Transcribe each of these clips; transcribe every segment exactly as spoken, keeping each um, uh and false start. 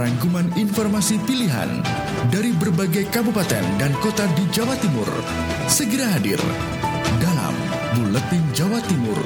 rangkuman informasi pilihan dari berbagai kabupaten dan kota di Jawa Timur segera hadir dalam Buletin Jawa Timur.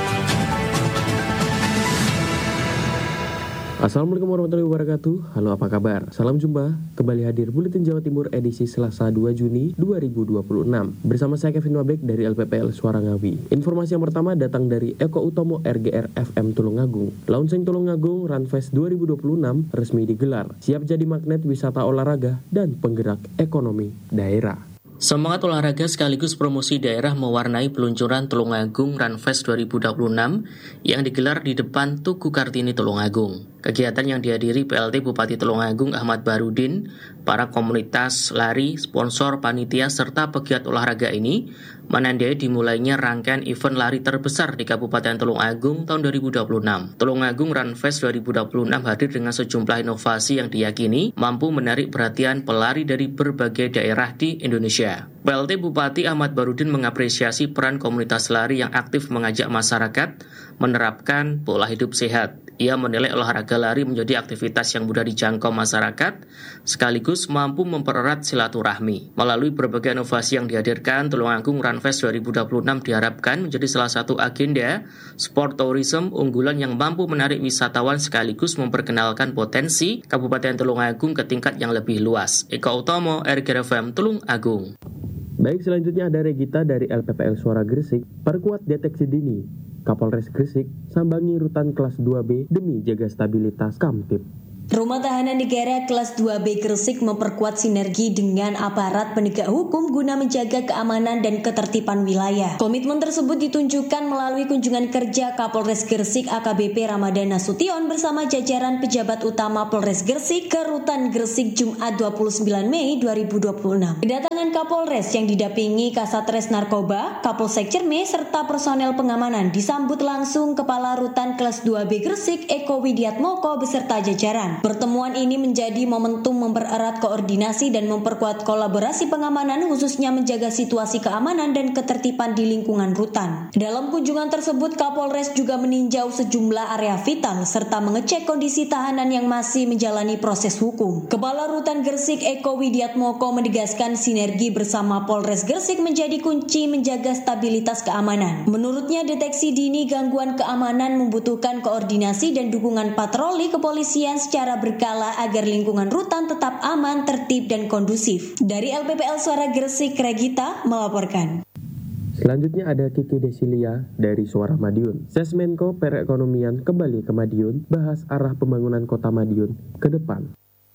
Assalamualaikum warahmatullahi wabarakatuh. Halo, apa kabar? Salam jumpa. Kembali hadir Buletin Jawa Timur edisi Selasa dua Juni dua ribu dua puluh enam. Bersama saya Kevin Wabek dari L P P L Suara Ngawi. Informasi yang pertama datang dari Eko Utomo R G R F M Tulungagung. Launching Tulungagung Runfest dua ribu dua puluh enam resmi digelar. Siap jadi magnet wisata olahraga dan penggerak ekonomi daerah. Semangat olahraga sekaligus promosi daerah mewarnai peluncuran Tulungagung Runfest dua ribu dua puluh enam yang digelar di depan Tugu Kartini Tulungagung. Kegiatan yang dihadiri P L T Bupati Tulungagung Ahmad Barudin, para komunitas lari, sponsor, panitia, serta pegiat olahraga ini menandai dimulainya rangkaian event lari terbesar di Kabupaten Tulungagung tahun dua ribu dua puluh enam. Tulungagung Runfest dua ribu dua puluh enam hadir dengan sejumlah inovasi yang diyakini mampu menarik perhatian pelari dari berbagai daerah di Indonesia. P L T Bupati Ahmad Barudin mengapresiasi peran komunitas lari yang aktif mengajak masyarakat menerapkan pola hidup sehat. Ia menilai olahraga lari menjadi aktivitas yang mudah dijangkau masyarakat, sekaligus mampu mempererat silaturahmi. Melalui berbagai inovasi yang dihadirkan, Tulungagung Runfest dua ribu dua puluh enam diharapkan menjadi salah satu agenda sport tourism unggulan yang mampu menarik wisatawan sekaligus memperkenalkan potensi Kabupaten Tulungagung ke tingkat yang lebih luas. Eko Utomo, R G R F M Tulungagung. Baik, selanjutnya ada Regita dari L P P L Suara Gresik. Perkuat deteksi dini. Kapolres Gresik sambangi rutan kelas dua B demi jaga stabilitas Kamtib. Rumah Tahanan Negara kelas dua B Gresik memperkuat sinergi dengan aparat penegak hukum guna menjaga keamanan dan ketertiban wilayah. Komitmen tersebut ditunjukkan melalui kunjungan kerja Kapolres Gresik A K B P Ramadan Nasution bersama jajaran pejabat utama Polres Gresik ke Rutan Gresik Jumat dua puluh sembilan Mei dua ribu dua puluh enam. Kedatangan Kapolres yang didampingi Kasatres Narkoba, Kapolsek Cerme, serta personel pengamanan disambut langsung Kepala Rutan kelas dua B Gresik Eko Widiatmoko beserta jajaran. Pertemuan ini menjadi momentum mempererat koordinasi dan memperkuat kolaborasi pengamanan khususnya menjaga situasi keamanan dan ketertiban di lingkungan rutan. Dalam kunjungan tersebut, Kapolres juga meninjau sejumlah area vital serta mengecek kondisi tahanan yang masih menjalani proses hukum. Kepala Rutan Gresik Eko Widiatmoko menegaskan sinergi bersama Polres Gresik menjadi kunci menjaga stabilitas keamanan. Menurutnya, deteksi dini gangguan keamanan membutuhkan koordinasi dan dukungan patroli kepolisian secara berkala agar lingkungan rutan tetap aman, tertib, dan kondusif. Dari L P P L Suara Gresik, Regita melaporkan. Selanjutnya ada Kiki Desilia dari Suara Madiun. Sesmenko Perekonomian kembali ke Madiun, bahas arah pembangunan kota Madiun ke depan.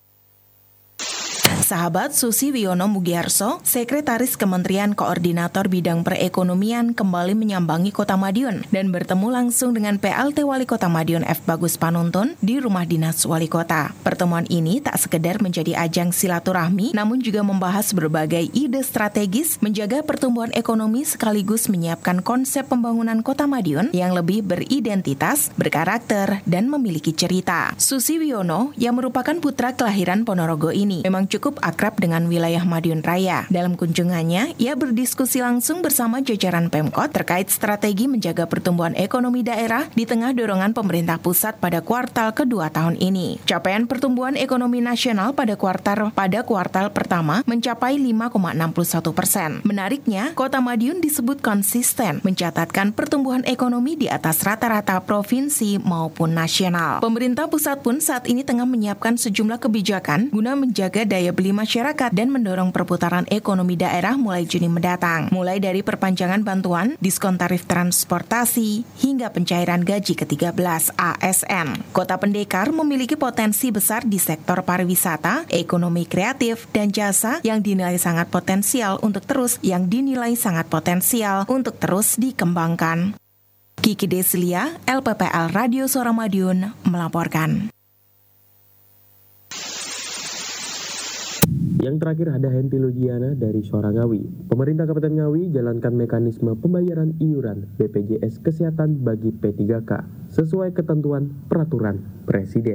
Sahabat Susi Wiono Mugiarso, Sekretaris Kementerian Koordinator Bidang Perekonomian kembali menyambangi Kota Madiun dan bertemu langsung dengan P L T Wali Kota Madiun F. Bagus Panuntun di Rumah Dinas Wali Kota. Pertemuan ini tak sekedar menjadi ajang silaturahmi, namun juga membahas berbagai ide strategis menjaga pertumbuhan ekonomi sekaligus menyiapkan konsep pembangunan Kota Madiun yang lebih beridentitas, berkarakter, dan memiliki cerita. Susi Wiono, yang merupakan putra kelahiran Ponorogo ini, memang cukup akrab dengan wilayah Madiun Raya. Dalam kunjungannya, ia berdiskusi langsung bersama jajaran Pemkot terkait strategi menjaga pertumbuhan ekonomi daerah di tengah dorongan pemerintah pusat pada kuartal kedua tahun ini. Capaian pertumbuhan ekonomi nasional pada kuartal pada kuartal pertama mencapai lima koma enam satu persen. Menariknya, Kota Madiun disebut konsisten mencatatkan pertumbuhan ekonomi di atas rata-rata provinsi maupun nasional. Pemerintah pusat pun saat ini tengah menyiapkan sejumlah kebijakan guna menjaga daya beli masyarakat dan mendorong perputaran ekonomi daerah mulai Juni mendatang. Mulai dari perpanjangan bantuan, diskon tarif transportasi, hingga pencairan gaji ke tiga belas A S N. Kota Pendekar memiliki potensi besar di sektor pariwisata, ekonomi kreatif, dan jasa yang dinilai sangat potensial untuk terus yang dinilai sangat potensial untuk terus dikembangkan. Kiki Desilia, L P P L Radio Suara Madiun melaporkan. Yang terakhir ada Henti Logiana dari Suara Ngawi. Pemerintah Kabupaten Ngawi jalankan mekanisme pembayaran iuran B P J S Kesehatan bagi P tiga K sesuai ketentuan peraturan Presiden.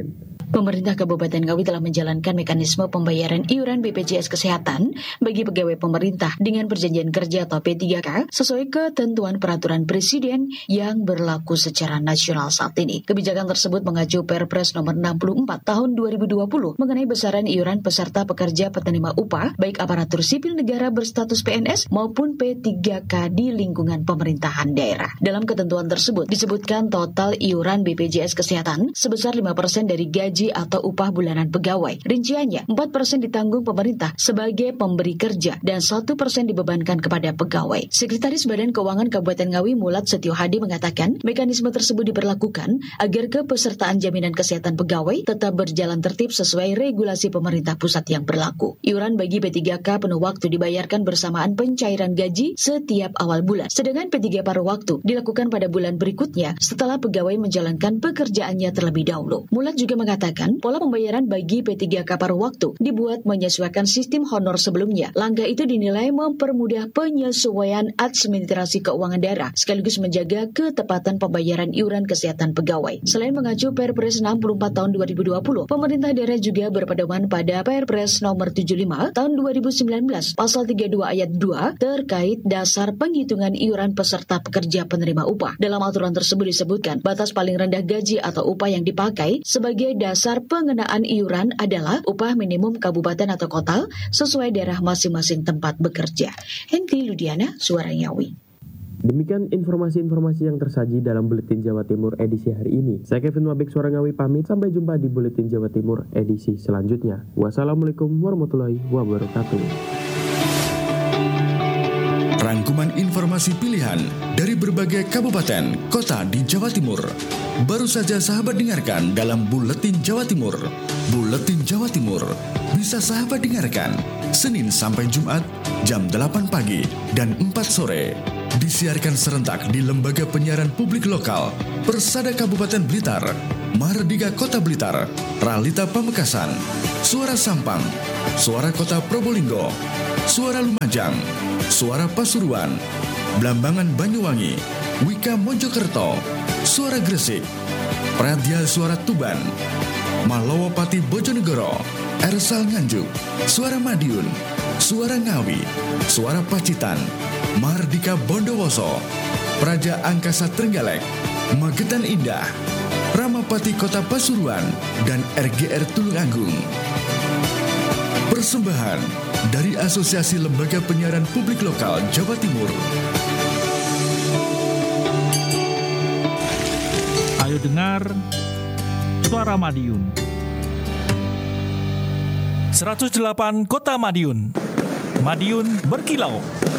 Pemerintah Kabupaten Ngawi telah menjalankan mekanisme pembayaran iuran B P J S Kesehatan bagi pegawai pemerintah dengan perjanjian kerja atau P tiga K sesuai ketentuan peraturan Presiden yang berlaku secara nasional saat ini. Kebijakan tersebut mengacu Perpres nomor enam puluh empat tahun dua ribu dua puluh mengenai besaran iuran peserta pekerja penerima upah baik aparatur sipil negara berstatus P N S maupun P tiga K di lingkungan pemerintahan daerah. Dalam ketentuan tersebut disebutkan total iuran B P J S Kesehatan sebesar lima persen dari gaji atau upah bulanan pegawai. Rinciannya, empat persen ditanggung pemerintah sebagai pemberi kerja dan satu persen dibebankan kepada pegawai. Sekretaris Badan Keuangan Kabupaten Ngawi Mulat Setio Hadi mengatakan, mekanisme tersebut diberlakukan agar kepesertaan jaminan kesehatan pegawai tetap berjalan tertib sesuai regulasi pemerintah pusat yang berlaku. Iuran bagi P tiga K penuh waktu dibayarkan bersamaan pencairan gaji setiap awal bulan. Sedangkan P tiga paruh waktu dilakukan pada bulan berikutnya setelah pegawai menjalankan pekerjaannya terlebih dahulu. Mulat juga mengatakan pola pembayaran bagi P tiga K paruh waktu dibuat menyesuaikan sistem honor sebelumnya. Langkah itu dinilai mempermudah penyesuaian administrasi keuangan daerah sekaligus menjaga ketepatan pembayaran iuran kesehatan pegawai. Selain mengacu Perpres enam puluh empat tahun dua ribu dua puluh, pemerintah daerah juga berpedoman pada Perpres nomor tujuh puluh lima tahun dua ribu sembilan belas pasal tiga puluh dua ayat dua terkait dasar penghitungan iuran peserta pekerja penerima upah. Dalam aturan tersebut disebutkan batas paling rendah gaji atau upah yang dipakai sebagai dasar Dasar pengenaan iuran adalah upah minimum kabupaten atau kota sesuai daerah masing-masing tempat bekerja. Henti Ludiana, Suara Ngawi. Demikian informasi-informasi yang tersaji dalam Buletin Jawa Timur edisi hari ini. Saya Kevin Wabek, Suara Ngawi pamit. Sampai jumpa di Buletin Jawa Timur edisi selanjutnya. Wassalamualaikum warahmatullahi wabarakatuh. Rangkuman informasi pilihan dari berbagai kabupaten, kota di Jawa Timur. Baru saja sahabat dengarkan dalam Buletin Jawa Timur. Buletin Jawa Timur bisa sahabat dengarkan Senin sampai Jumat jam delapan pagi dan empat sore. Disiarkan serentak di Lembaga Penyiaran Publik Lokal, Persada Kabupaten Blitar, Mahardika Kota Blitar, Ralita Pamekasan, Suara Sampang, Suara Kota Probolinggo, Suara Lumajang, Suara Pasuruan, Blambangan Banyuwangi, Wika Mojokerto, Suara Gresik, Pradya Suara Tuban, Malowopati Bojonegoro, Ersal Nganjuk, Suara Madiun, Suara Ngawi, Suara Pacitan, Mahardika Bondowoso, Praja Angkasa Trenggalek, Magetan Indah, Ramapati Kota Pasuruan, dan R G R Tulungagung. Persembahan dari Asosiasi Lembaga Penyiaran Publik Lokal Jawa Timur. Ayo dengar Suara Madiun. seratus delapan Kota Madiun. Madiun berkilau.